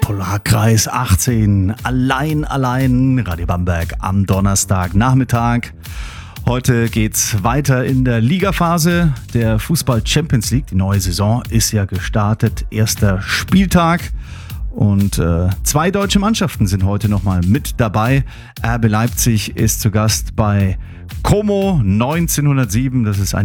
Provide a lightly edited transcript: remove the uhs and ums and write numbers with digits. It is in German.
Polarkreis 18, allein, Radio Bamberg am Donnerstagnachmittag. Heute geht's weiter in der Ligaphase der Fußball Champions League. Die neue Saison ist ja gestartet, erster Spieltag. Und 2 deutsche Mannschaften sind heute nochmal mit dabei. RB Leipzig ist zu Gast bei Como 1907. Das ist ein